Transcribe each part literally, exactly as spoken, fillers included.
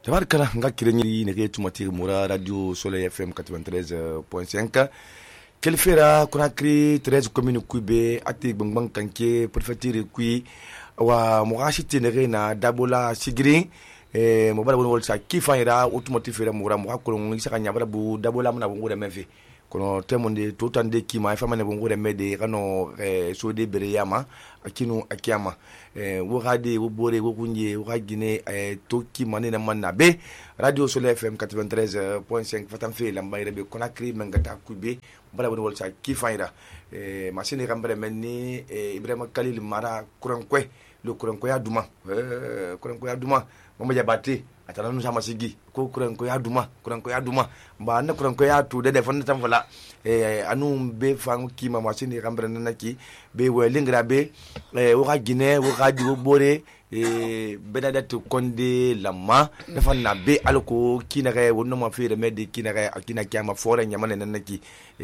tabarkala nga kirenyi ne ke tumati mura radio Soleil F M quatre-vingt-treize point cinq kelfera Conakry treize commune kuibe ati bangbang kanke préfecture kui wa mugashiti ne na dabola sigiri eh mo bala wol sa kifaira automotive fera mura mo hakko ngi saka nyabara bu dabola mna ngure menfi kono temonde totande kima fa mane ngure mede kano eh sode bereyama akinu akiyama eh wo gade wo bore wo kunje wo gine eh toki mane na manna be radio Soleil F M quatre-vingt-treize point cinq fatam fe lamba rebe Conakry mengata kube bala wol sa kifaira eh masini kambere menni eh Ibrahima Khalil Mara Kurankwe le Kurankwe ya duma eh Kurankwe ya duma mama jabati atana nu sama sigi ko Kurankwe ya duma Kurankwe ya duma ba na Kurankwe ya tu de defon tam fala eh anu be fangu kima masini kambere nanaki be welingra be eh wo ga Guinée wo ga di wo bore eh Benadat Condé Lama dafa na be alko kinare wonno ma fere mede kinare akina kiama fore nyamane nanaki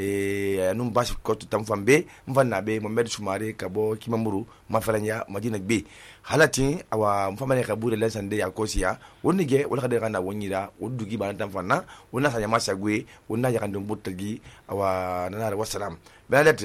eh anu bash ko tam fambe mvanna be Mohamed Soumare kabo kimamuru mafaranya madina be halati awa mfamane kabure lesande ya kosia wonige wala kade kana wonyira wodugi ban tam fanna wonna sanya masagwe wonna ya kandum butagi awa nanara wassalam Benadat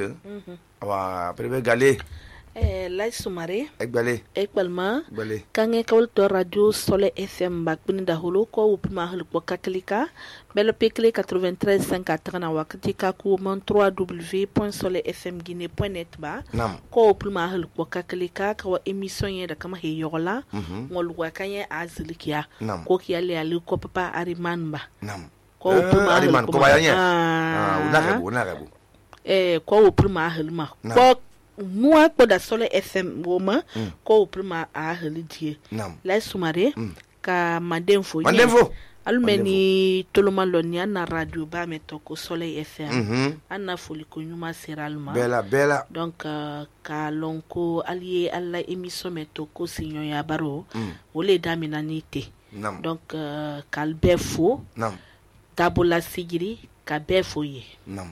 awa prebe galé Eh, Lai Soumare Ekbale Ekbalma Ekbale Kange kawul to radio Soleil F M bak buni da holo ko upima hulu kwa kakalika belo pekle quatre-vingt-treize cinq atana wakati ka ku mon w w point soleil f m guinée point net ba Nam ko upima hulu kwa kakalika ka wa emission ye da kama he yola ngol wa kanye azilikia ko kiale ali ko papa ariman ba Nam ko upima ariman ko bayanya ah unagabu unagabu eh ko upima hulu ma ko moi ko da Soleil F M woma ko prima a halidie Lai Soumare ka mademfo mademfo almeni toloma lonia na radio ba metoko Soleil F M anna foli ko nyuma seralma bela bela donc uh, ka lonko allié alla émission metoko sinyo ya baro wole damina nite donc uh, kalbefo nam dabola sigiri ka befo ye nam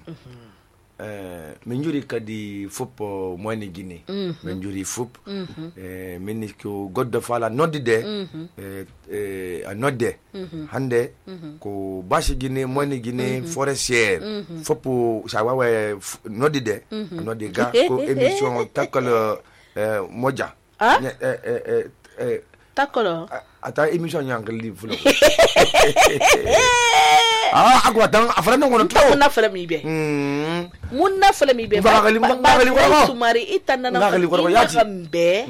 Euh, menjuri kadi fopo moyni Guinée menjuri fop eh minni ko goddo fala noddide eh eh a nodde hande ko bashi Guinée moyni Guinée forestière fopo sa wawe noddide nodde ga ko émission takal eh moja eh eh eh takolo ata émission nyangal li fulo ah agwa tan afara no ngono to na fala mi be mm munna fala mi be ba gali ba gali ko Soumare itana na gali ko yati be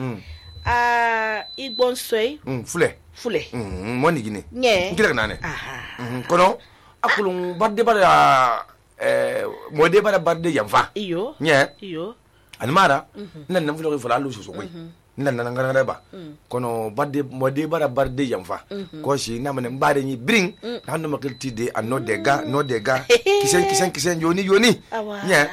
a igbon soy mm fule fule mm moni Guinée nye ngila nane ah kono akulum badde bada eh mode bada badde yamfa iyo nye iyo almara nan nan fulo fula lu so koy nan nan ngara ba kono badde mode bara barde yamfa ko shi na mane mbare ni bring hando makelti de an no dega no dega kisen kisen kisen yoni yoni nya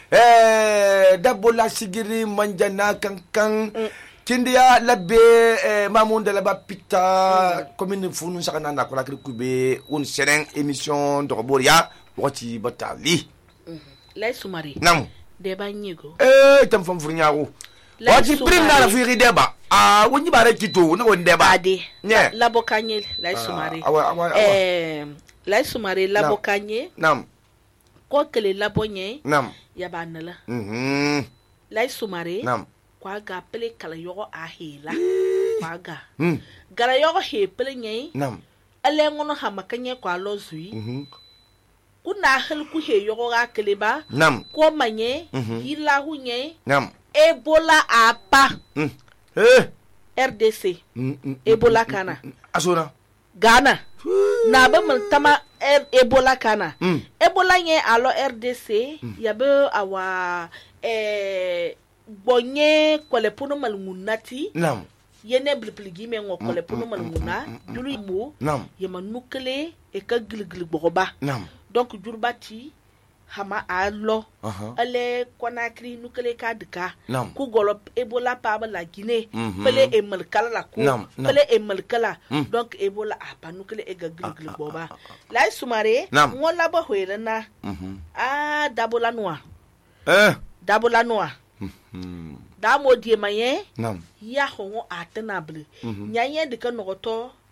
eh dabola sigiri manjana kankan kindia labbe mamun de la ba pita commune funu sakana na ko la kube un seren émission de boria wati batali Lai Soumare nam de ba nyigo eh tam fam furnyawo wati prim na la firi deba ah woni bare kito na woni deba ade yeah. Labo Kanye Lai Soumare awa awa eh Lai Soumare Labo Kanye nam ko kele labo nye nam ya banala mhm Lai Soumare nam kwa ga pele kala yogo a hela kwa ga mm gara yogo he pele nye nam ale ngono ha makanye kwa lozui mhm kuna hel ku he yogo ga kele ba nam ko manye hila hu nye nam Ebola apa mm eh R D C mm, mm, Ebola kana asona Ghana na ba mun tama er, Ebola kana mm. Ebola nye alo R D C mm. yabe awa eh bonye kole puno malmunati nam yene blipligi me ngo kole puno malmuna dulu ibu nam yema nukele e ka gilgil bogoba nam donc jurbati hama alo uh -huh. ale Conakry nukele ka dika nam ku golo Ebola pa ba la Guinée mm -hmm. pele e malkala la ku nam, nam. pele e malkala mm. donc Ebola apa nukele e ga gilgil boba Lai Soumare nam. ngola ba hoyela na mhm mm ah dabola noa eh dabola noa mhm da mo die mayen nam ya hongo atenable mm -hmm. nyanyen de ka nogoto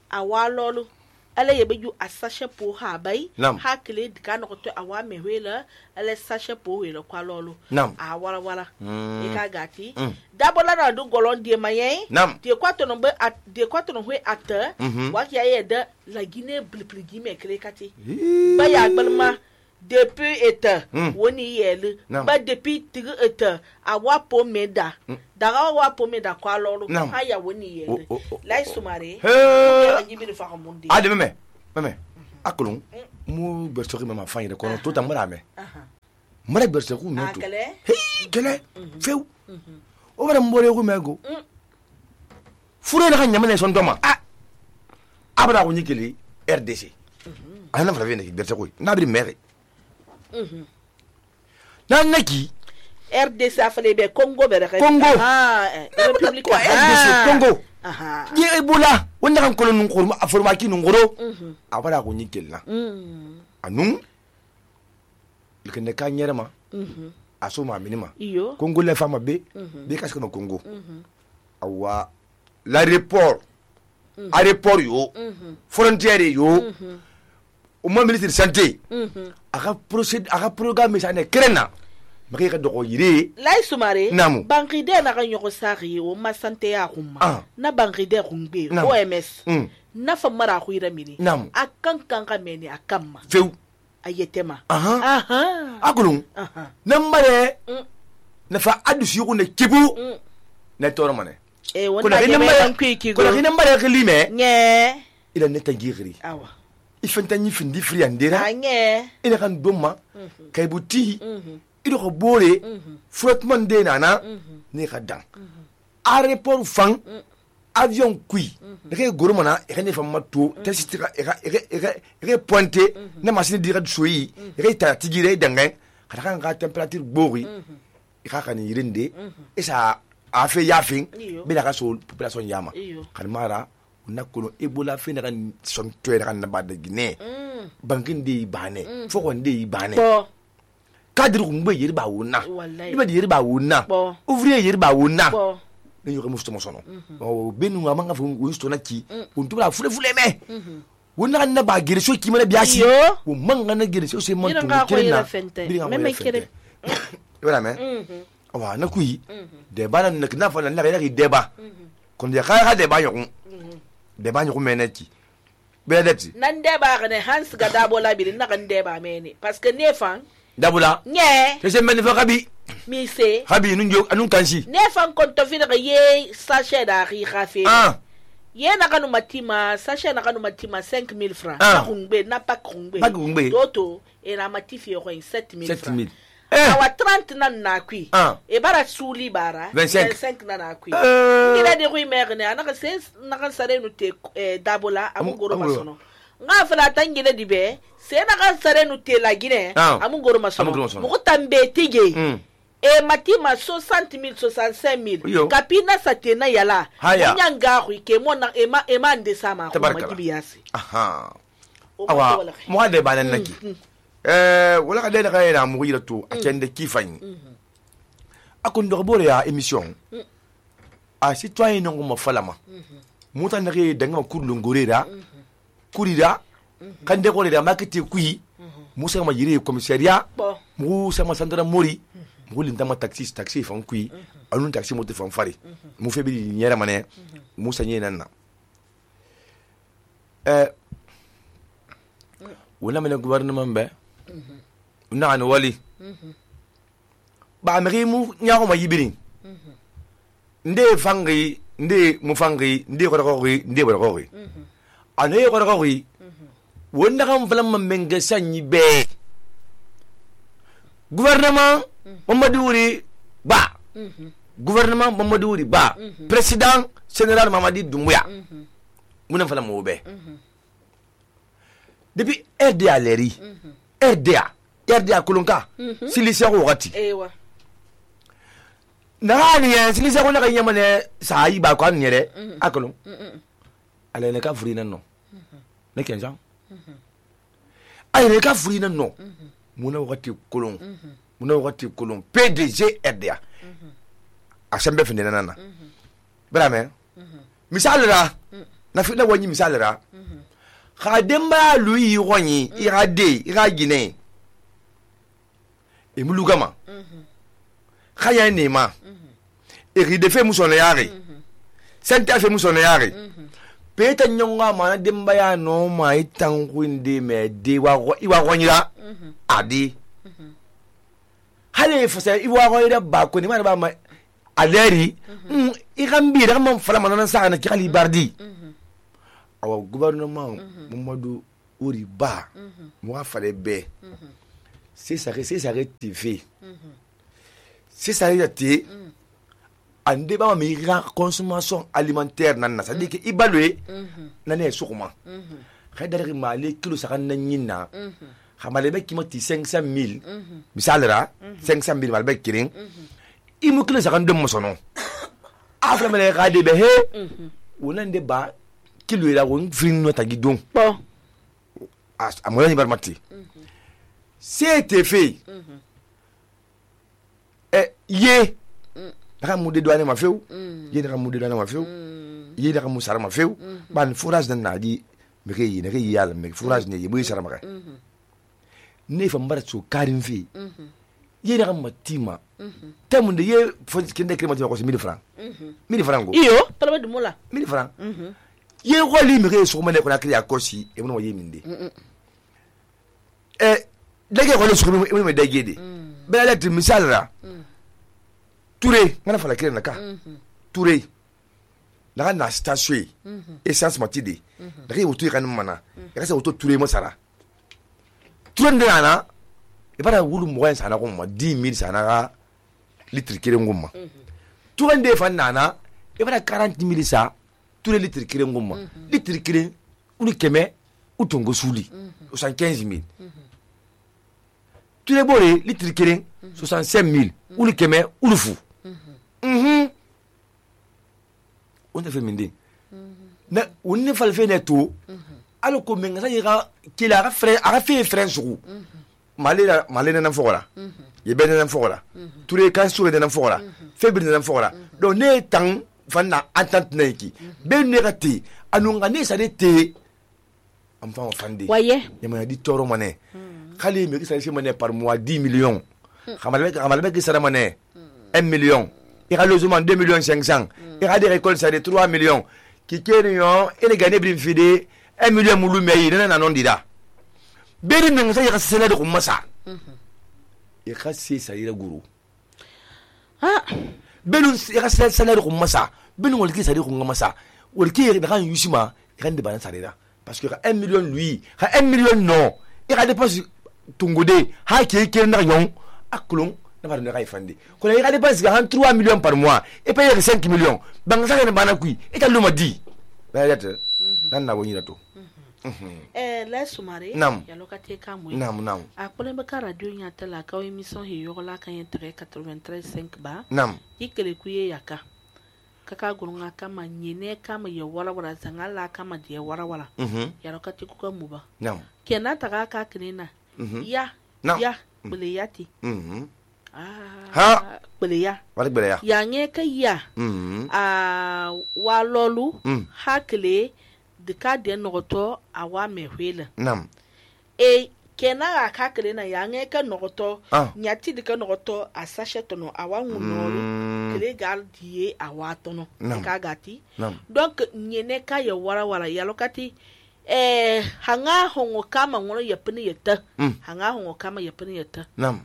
awalolo ala yebe ju a sachet po ha bay Nam. ha kele dikano ko to awa mehwela ala sachet po wela kwa lolo Nam. a wala wala Mm. e ka gati Mm. dabola na do golon die mayen Nam. de kwato no be at de kwato no hwe acteur Mhm. wa ya ye de la Guinée blipligi me kele kati Hi. ba ya gbalma depuis eta Mm. woni yele Nam. ba depuis tigi eta awa po meda daga wa po meda kwa lolo Nam. ha ya woni yele Oh, oh, oh, lai oh. sumare Hey. ya nyibiri fa mundi Ah, de meme. Meme. Akolon. Mu bersori mama fanye de kono to tambara me. aha Mara bersori ku meto. akale Hey, kele. Feu. O bara mbore ku mego. Fure na kan nyamane son doma. Ah. Abra ko nyikeli R D C. Ana fara vene ki bersori ko. Na bi mere. Na naki R D C afale be Congo be rek Congo. ah eh, République Ko R D C Congo. aha Ni Ebola. Wonna kan kolon ngoro ma forma ki ngoro. Abara ko nyikeli na. mm Anun. Lekene ka nyerema. mhm Asoma minima. iyo Congo le fama be. Be kaske no Congo. Awa l'aéroport. Aéroport yo. Frontière yo. Au moins ministre de santé. mhm Aka procédure aka programme ça ne krena. Maki ka doko yire. lai sumare Namu. bangride na ganyo ko sari o ma santé ya kuma Ah. na bangride rumbe Namu. O M S Mm. na fa mara ko ira mini Namu. akan kan ka meni akamma Feu. ayetema Aha. aha Akulun. aha Nambare. Mm. Na fa adusi yuko ne kibu. Mm. Na toro mane. e wona Kuna ye hina be mbare. kan kwiki go Kuna hina mbare kelime. nye Ila neta giri. awa Ifenta nyi findi free andera. anye Ila kan doma. Kay buti. mhm Ido ko bore. Frotman de nana. Ne ka dan. Aéroport fang. Avion kui. Eke goromana eke ne fama to. Testi ka eke eke eke eke pointé. Na machine dira soyi. Eke ta tigire dangen. Kada kan ka température bori. Eka kan yirinde. Esa a fait yafin. Iyo. Bela ka so population yama. Iyo. Kan mara na kono Ebola fe na kan son to kan na ba de Guinée. Bankin de bane. Foko de bane. bo Cadre ngbe yiri ba wona. Wallahi. Iba yiri ba wona. Bo. Ouvrier yiri ba wona. bo Ne yo musto mo sono. O benu nga manga fu wisto na ki. On tubla fule fule me. Wona na ba gere so ki mala biasi. Iyo. O manga na gere so se mon Yira to nga ko kirina. yira fente. Meme kere. Wala me. mhm Wa na kuyi. De bana na na fa na na ga deba. Kon ya ka ga deba yo. Deba yo me na ki. Be deti. nan de ba ne hans ga dabo la bi na kan de ba meni parce que ne fan Dabula. nye Kese men fa kabi. mi se Habi nun jo anun kansi. ne fan kon to fi daga ye sachet da ri khafe Ah. ye na kanu matima sachet na kanu matima cinq mille francs Ah. na kungbe na pa kungbe Pa kungbe. toto e na matifi ko sept mille sept mille. francs Eh. awa trente nan na kui Ah. e bara suli bara vingt-cinq. vingt-cinq nan na kui Euh. ila de rui mer ne anaka se na kan sare no te eh, dabola Amu- amu goro amu- masono nga fala tangile dibe se na kan sare no te la Guinée Ah. amu goro masono Amu goro masono. mo tambe tige Mm. e matima soixante mille soixante-cinq mille Yo. kapina satena yala Haya. nyanga hu ke mo na ema ema ndesa ma ko Tabarakala. madibiyasi Aha. O ma Awa, wala khe. mo de banan naki. Eh, wala ka de na ka na mo yira to atende kifany. Akon do bore ya émission. A citoyen no mo falama. Muta na ke danga kurlu ngorera. Kurira. Kan de ko de makati kui. Musa ma yire commissariat. bo Musa ma sandra mori. Mu linda ma taxi taxi fan kui. Anun taxi mo te fan fari. Mu fe bi nyera mané. Musa nyena na. Eh, wala mena gouvernement be na an wali ba meri mu nyaako ma yibiri nde fangi nde mu fangi nde ko ko nde ko ko ane ko ko wonda kam flam menga sanyi be gouvernement Mamadou Wuri ba gouvernement Mamadou Wuri ba président général Mamadi Doumbouya muna fala mo be depuis R D A leri R D A R D A kulunka silisa ko wati ewa nani ya silisa ko na kanya mane sai ba ko an yere akulun ale ne ka furi nan no ne kenja ale ne ka furi nan no muna wati kulun muna wati kulun P D G R D A asembe fini nana brame misal la na fi na wani misalira kha demba lui wani ira de ira gine e mulugama kha ya nema e ri de fe musone yare senta fe musone yare peta nyonga ma demba ya no ma itanguinde me de wa wa wani la adi hale fo se iwa wani ba ko ni ma ba ma aleri i gambi da man fala manana sa na kali bardi awa gouvernement Mamadou Uri Ba mo fallait be c'est ça c'est ça T V c'est ça été en débat mais la consommation alimentaire nan ça dit que ibalwe nané sukuma khadari mali kilo sa kan nyina xamale be kimati cinq cent mille misalra cinq cent mille mal be kirin imu kilo sa kan dem sono afla mele gade be he wonande ba kilo ila won frin no tagi don bon a moyen barmati c'était fait eh ye daka mude douane ma few ye daka mude douane ma few ye daka musara ma few ban fourage dan na di me ke yi ne ke yalla me fourage ne yi bu sara ma ne fa mbara so karim fi ye daka matima tamunde ye fo kende krema ko mille francs mille francs go iyo palaba du mola mille francs ye roli me ke so ma ne ko na kriya kosi e mo ye minde eh dege ko le so me me dege de be la ti misalra Touré, on a fait la clé na ka. Touré. La na station essence matidi. La ki autour kan mana. Ya sa autour Touré mo sara. Touré ndana e para wulu mo en sana ko ma dix mille sana ga litre kire ngumma. Touré nde fa nana e para quarante mille sa Touré litre kire ngumma. Litre kire uni keme utongo suli soixante-quinze mille. Touré bore litre kire soixante-cinq mille uni keme ulufu. Mhm. On a fait minde. Na on ne fait fait neto. Alors que menga ça ira qu'il a fait a fait frère sur. Malé malé na fora. Ye ben na fora. Tous les cas sur na fora. Faible na fora. Donc ne temps fana entente neki. Ben negati anunga ne ça d'été. Enfant fandi. Voyez. Il m'a dit toro mané. Khali me ça chez mané par mois dix millions. Khamalbe khamalbe qui sera mané un million. Il y a logement deux millions cinq cents. Il y a des récoltes, ça de trois millions. Qui kénion, il a gagné brim fide, un million moulou mais il n'a non dida. Bérin n'a pas de salaire de Kumasa. Il a cassé ça, il a gourou. Ah, Belou, il a salaire de Kumasa. Belou, il a salaire de Kumasa. Ou il a grand Yushima, il a des balans salaire. Parce qu'il a un million lui, il a un million non. Il a dépensé Tungode, Haki, Kenayon, Aklon. Na ne rai fandi ko la ira dépense ga trois millions par mois et payer cinq millions bang sa ne bana kui et ta luma di ba yata dan na woni rato eh la sumare Nam. ya lokate ka mu nam nam a kole ba ka radio nya tala ka émission he yo la kan entre quatre-vingt-treize cinq ba nam ikele kuye yaka kaka gurunga kama nyine kama ya wala wala zangala kama die wala wala mhm ya lokate ku ka mu ba nam kenan ta ka ka kinina ya Nam. ya bele yati mhm ah Ha. bele ya wala gbere ya ya nye ka ya mhm a walolu Mm. hakle de ka de nogoto awa mehwela nam e kena a kakle na ya nye ka nogoto Ah. nyati de ka nogoto a sachet no awa ngunolu Mm. kle gal die awa tono Nam. ka gati nam donc nyene ka ya wara wara ya lokati eh hanga hongo kama ngono yapini yeta Mm. hanga hongo kama yapini yeta nam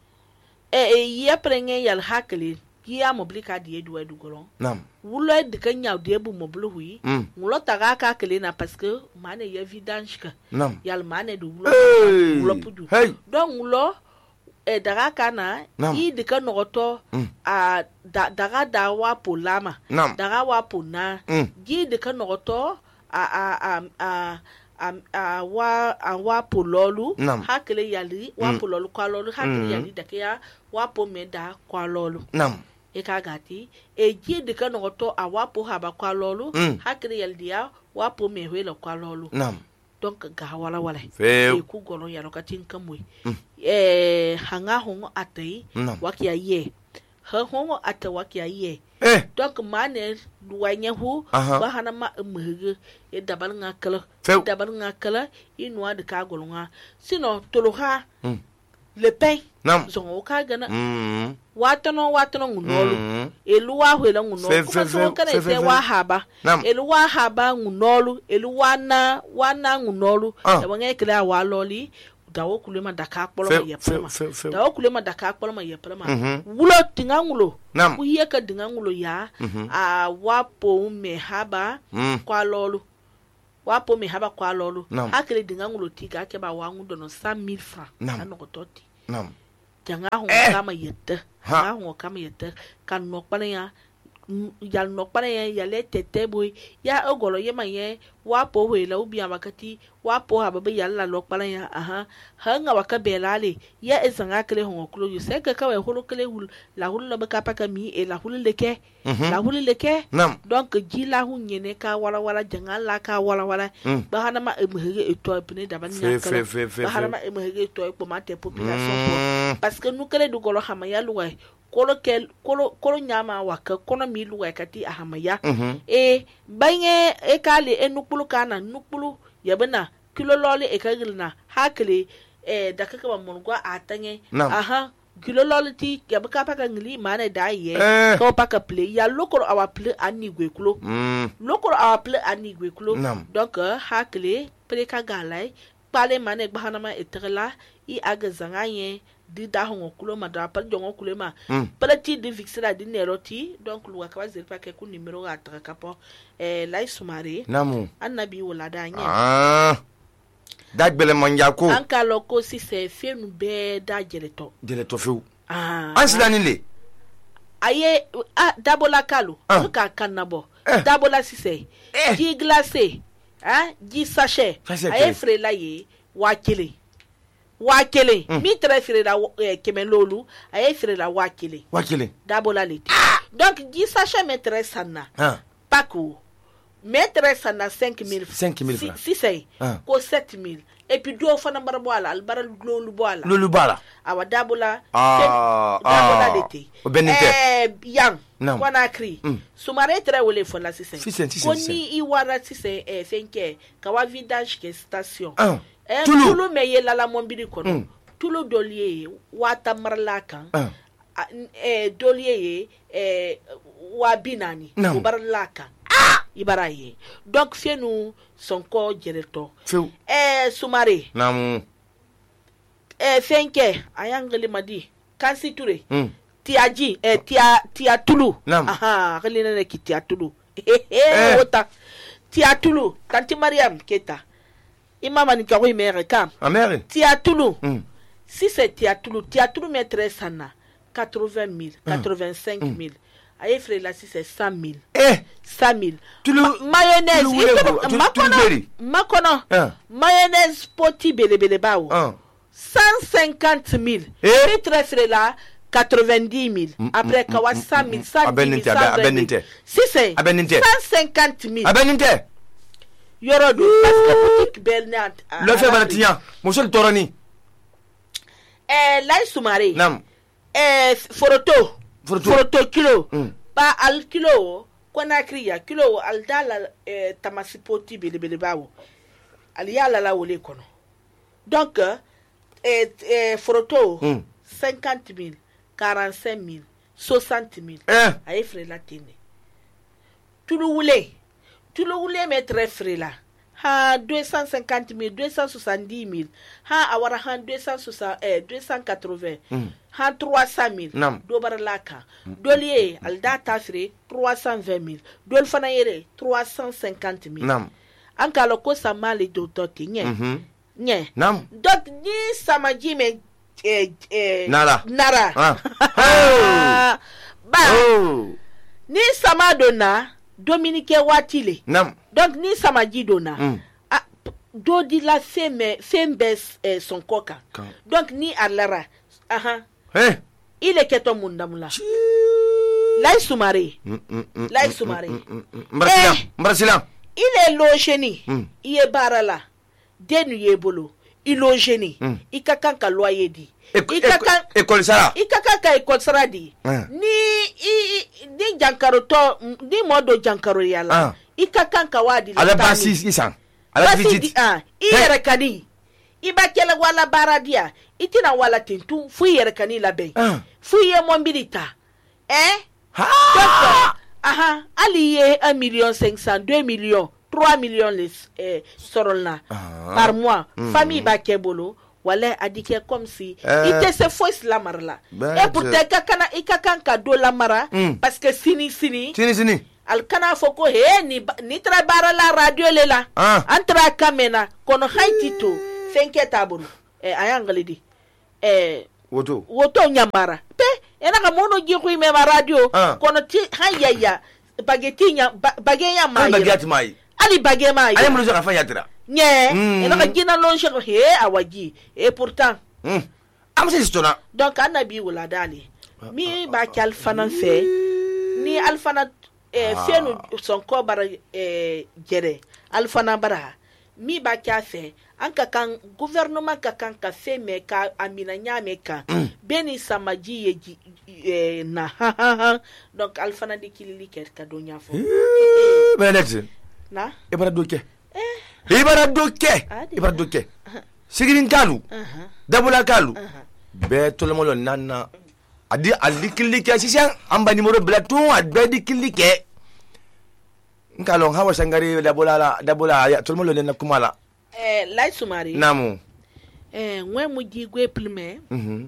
e e ya prenge yal hakle ya moblika die duwa dugoro nam wulo de ka nyaw de bu moblu hui Mm. wulo taga ka kele na parce que mane ya vidange ka nam yal mane du wulo hey wulo pudu hey donc wulo e daga kana Nam. i de ka nogoto Mm. a da, daga da wa polama nam daga wa pona Mm. gi de ka nogoto a a a a a, a wa a wa pololu Nam. hakele yali wa Mm. pololu kwa lolu hakele Mm. yali da ke ya wa po meda kwa lolu nam e ka gati e ji de ka nogoto a wapo haba kwa lolu Mm. hakiri yaldia wapo mehwela kwa lolu nam donc ga wala wala Feu. e ku gono ya lokati nkamwe eh hanga hongo atei Nam. waki ya ye ha hongo atawaki aye eh donc mane duwanya hu ba hana ma mhege e dabal nga kala dabal nga kala inwa de ka golunga sino toloha mm. le pain nam zongo ka gana mm watono watono ngunolo mm. eluwa hwela ngunolo kuma so kana ite wa haba eluwa haba ngunolo eluwa na wana ngunolo e wange kila wa loli dawo kulema daka akpolo ma yepama dawo kulema daka akpolo ma yepama wulo tingangulo ku yeka dingangulo ya a wapo me haba kwa lolu wapo me haba kwa lolu akele dingangulo tiga ke ba wangu dono cent mille francs anoko toti nam janga ho kama yette ha ho kama yette kan no ya yal no ya ya le tete boy ya ogolo yema ye wapo wela ubi amakati wapo hababe yalla lo ya aha hanga wakabelale ya ezanga kele ho kulo yuse ka kawe holo kele hul la hul lo baka paka mi e la hul leke la hul leke donc jila hu nyene ka wala wala janga la ka wala wala ba hana ma emhege eto pene da ban nyaka ba hana ma emhege eto ko mate population parce que nous kele du golo hama ya luwa kolo kel kolo kolo nyama waka kono milu wakati ahamaya mm -hmm. e banye e kale e nukulu kana nukulu yabana kilo loli e kagilna hakle e dakaka ba mongo atanye aha kilo loli ti yabaka paka ngli mana daye eh. ko paka play ya lokoro awa play ani gwekulo mm. lokoro awa play ani gwekulo donc hakle preka galai pale mane bahana ma etrela i agazanga ye di da hongo kulo ma da pa jongo kulo ma pelati di fixera di neroti donc lu akaba zel pa ke ku numero atra kapo eh lai sumare namu annabi wala da nya ah dagbele manja ko anka loko si se fenu be da jeleto jeleto feu ah ansilani le aye ah dabola kalu ah. ka kanabo eh. dabola si se eh. ji glacé hein ji sachet aye frela ye wa kele wakele mm. mi tre frela eh, kemelolu aye frela wakele wakele dabola leti ah. donc ji sachet metre sana ah. paku metre sana cinq mille cinq mille francs si c'est ah. ko sept mille et puis do fana barboala albara lolu boala lolu bala awa dabola ah dabola ah. leti eh yang kwana kri mm. sumare tre wole fo la si c'est koni iwara si c'est eh fenke kawa vidage ke station ah. Eh, tulu tulu meye la la mombili kono mm. tulu dolie wata marlaka uh. eh dolie eh wabinani no. ubarlaka ah ibaraye donc fienu sonko jereto eh sumare namu eh fenke ayangali madi kansi ture mm. tiaji eh tia tia tulu Nam. aha relina ne kitia tulu eh eh wota tia tulu tanti mariam keta imama ni kawo imere kam amere tiatulu mm. si c'est tiatulu tiatulu metre sana quatre-vingt mille quatre-vingt-cinq mille mm. aye frère là si c'est cent mille eh cent mille tulu Ma mayonnaise makono makono uh. mayonnaise poti bele bele bawo uh. cent cinquante mille eh? Metre frère là quatre-vingt-dix mille mm, après mm, kawa cent mille cent dix mille si c'est cent cinquante mille abeninte yorodo parce que boutique Bernard le fait valentien monsieur le torani eh lai sumare nam eh foroto foroto, foroto kilo mm. ba al kilo kona kriya kilo al dala eh, tamasipoti bele bele bawo al yala la wole kono donc eh, eh foroto mm. cinquante mille quarante-cinq mille soixante mille eh ay frère la tene tout le wule tu le voulais mettre frais là ha deux cent cinquante mille deux cent soixante-dix mille ha awara ha deux cent soixante eh deux cent quatre-vingts mm. ha trois cent mille do baralaka mm. dolie al data frais trois cent vingt mille dol fana yere trois cent cinquante mille nam anka lo ko samali do toti nye mm -hmm. nye nam dot ni samaji me eh eh nara nara ah. oh. ba oh. ni samadona Dominique Watile. Nam. Donc ni samaji dona. Mm. Ah, do di la femme femme bes eh, son coca. Quand? Donc ni alara. Aha. Eh. Il est keto mundamula. Lai sumare. Mm, mm, mm, Lai sumare. Mm, mm, mm, Mbrasilan. Eh. Mbrasilan. Il est logé ni. Mm. Il est barala. Denu yebolo. i logeni mm. i ka kan ka loyer di i ka kan école sara i ka kan ka école sara di mm. ni i ni jankaro to ni modo jankaro yala mm. i ka kan ka wadi ala basi isan ala visite ah i yere kani i ba kele wala baradia itina wala tintu fu yere kani la ben mm. fu ye mobilita eh ha donc aha ali ye un million cinq cents deux millions trois millions les eh, sorolna ah. par mois mm. famille ba kebolo wala adike comme si euh. ite se fausse la marla et pourtant kakana ikakan ka do la mara mm. parce que sini sini sini sini al kana foko he ni ni trabara la radio le la ah. antra kamena kono haitito cinq taburu eh ayangali di eh woto woto nyamara pe ena ka mono jiku me radio ah. kono ti hayaya bageti nya bagenya mai bageti mai ali bagé mai ali mo ka fanya tira nye mm. ena ka gina lon sheko he awaji et pourtant mm. am c'est stona donc anabi wala dali mi ba kal fanan fe ni alfana eh ah. fenu son ko bara eh jere alfana bara mi ba kya fe anka kan gouvernement ka kan ka fe me ka amina nyame ka mm. beni samaji yeji eh, na donc alfana di kilili ket ka do nyafo eh benet na ibara doke eh ibara doke ibara doke sigirin kalu uh-huh. dabula kalu uh-huh. be tolomolo nana adi ali kilike sisian amba numero blaton adi di kilike nkalon hawa sangari dabula la dabula ya tolomolo nena kumala eh lai sumari namu eh ngwe mu digwe plume mhm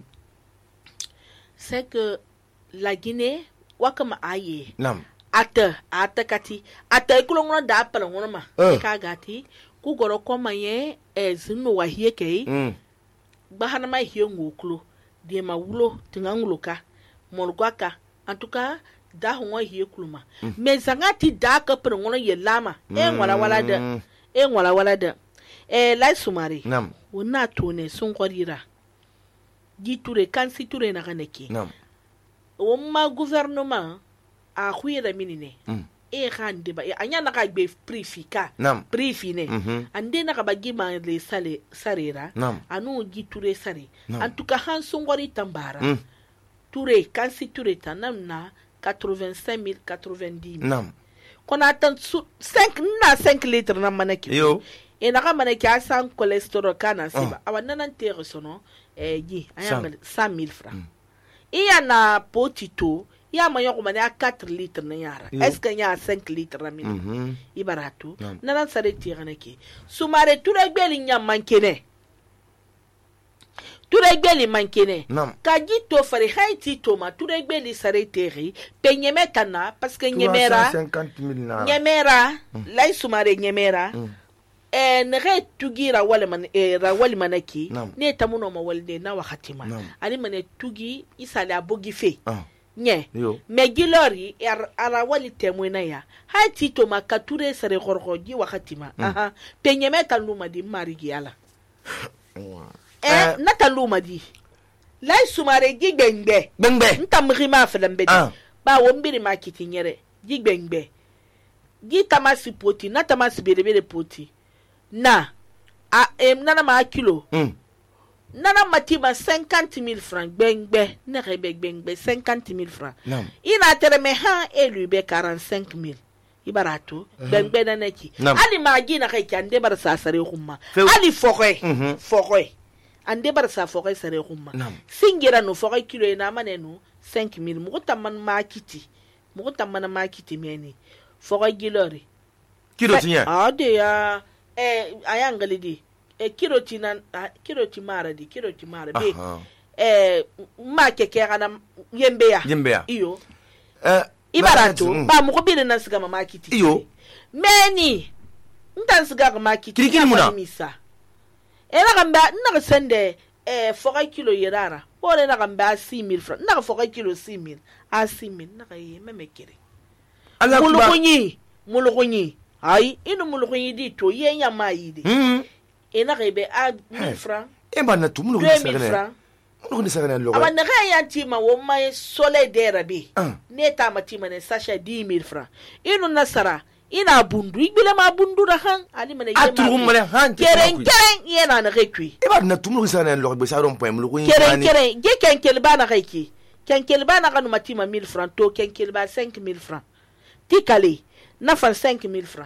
c'est que la Guinée wakama aye nam ata ata kati ata ikulongo da pala ngona ma uh. ka gati ku goro koma ye ezinu wa hie kei mm. bahana ma hie ngoklo de ma wulo tinganguloka molgwaka en tout cas da ho hie kuluma mm. me zangati da ka pala ngona ye lama mm. e ngwala wala da e ngwala wala da e lai sumari nam wona tone sun qorira giture kan siture na kaneki nam o ma gouvernement a khuyera minine mm. e khande ba anya na ka be prifika nam prifine mm-hmm. ande na ka ba gima le sale sarera nam anu giture sare nam. En tout cas han songori tambara mm. toure kan siture tanam na quatre-vingt-cinq mille quatre-vingt-dix mille nam kona tan cinq na cinq litres na manaki yo e na ka manaki a san cholesterol kana siba uh. awanana tere sono eh ji ayanga cent mille francs mm. iya na potito ya mayo ko mane a quatre litres na yara yeah. Est-ce que nya cinq litres na mini mm-hmm. ibaratu yeah. nana sare tirana ki sumare ture gbeli nya mankene ture gbeli mankene no. ka jito fare haiti toma ture gbeli sare teri pe nyemeta na parce que nyemera cinquante mille na nyemera mm. lai sumare nyemera mm. eh nere tugira wale man eh rawali manaki no. ne tamuno ma walde na wakati ma no. ani mane tugi isale abogi fe uh. nye me gilori er ara wali temwena ya haiti to makature sare gorgoji wakati ma mm. aha penyeme taluma di marigi ala wow. eh uh. nataluma di lai sumare gigbengbe bengbe ntamri ma felembe uh. ba wombiri ma kitinyere gigbengbe gitamasi poti natamasi berebere poti na a em nana ma kilo mm. nana matima cinquante mille francs bengbe ne rebe bengbe cinquante mille francs non. Ina tere me ha elu be quarante-cinq mille ibaratu mm-hmm. bengbe na neki ali magi na kai kande bar sa sare khumma ali fokoy mm-hmm. fokoy ande bar sa fokoy sare khumma singira no fokoy kilo ina manenu cinq mille mo tamman makiti mo tamman makiti meni fokoy gilori kilo tinya ade ya eh ayangali di e kiroti na kiroti mara di kiroti mara be eh ma keke kana yembe ya yembe ya iyo eh ibaratu ba mo ko bile na siga mama kiti iyo meni ndan siga mama kiti kirikiri muna misa era gamba na sende eh foka kilo yerara ore na gamba six mille francs na foka kilo six mille a six mille na kaye meme kire ala mulukunyi mulukunyi ai inu mulukunyi di to yenya mayidi mm ena rebe a mille francs e ba na tu mulu deux mille francs mulu ni sagana logo aba na ya tima wo mai sole de rabi ne ta matima ne sasha dix mille francs inu nasara ina bundu igbele ma bundu da han ali mane yema aturu mane han keren keren yena na rekui e ba na tumu sa na lo be sa ron point mu ko keren keren ge ken kel ba na reki ken kel ba na kanu matima mille francs to ken kel ba cinq mille francs ti kale na fan cinq mille francs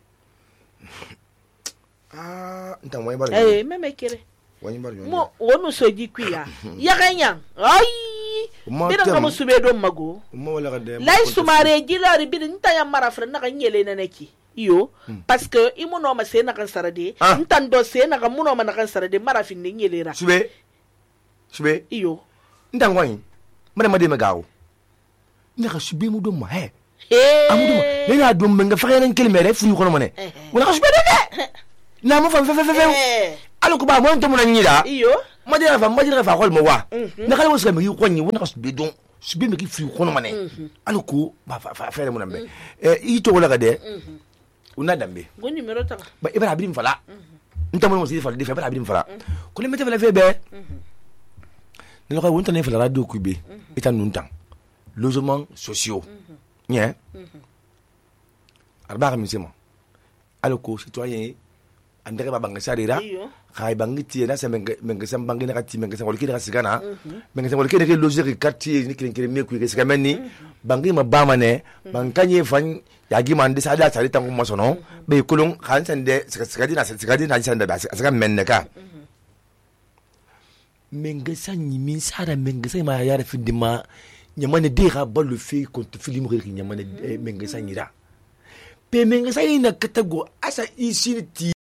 ah ntan way bar eh meme kere wani bar mo wonu so ji kuya ya ganya ai bida ngam sube do mago mo wala gade lay sumare jilari bida nta ya mara fra na nyele na neki iyo parce que imono ma se na kan sarade ntan do se na kan muno ma na kan sarade mara fin ni nyele ra sube sube iyo ntan wani mara ma de ma gawo ni ka sube mu do ma he amudu ma ne na do menga fa yana kelme re fu ko no mane wala ka sube de na mo fa fa fa fa alo ko ba mo nto mo na nyira iyo ma dira fa ma dira fa ko mo wa na kala mo se mi ko nyi wona ka sube don sube mi ki fu ko no mane alo ko ba fa fa fa mo na me eh i to wala ga de una dambe go numero ta ba ibara birim fala nto mo mo si fala di fa ibara birim fala ko le mete fala fe be ne ko wonta ne fala radio ku be etan nuntan logements sociaux nye arba mi sema alo ko citoyen andere ba banga sarira khay bangi tie na semenge menge sem bangi na kati menge sem wol kida sigana menge sem wol kida ke logique quartier ni kilen kilen meku ke sigameni bangi ma bama ne bankanye fan yagi mande sada sari tangu masono be kulung khan sende sigadi na sigadi na sende ba siga menne ka menge sanyi min sara menge sem ma yara findima nyamane de ga ba le fait contre film ri nyamane menge sanyi ra pe menge sanyi na katago asa isini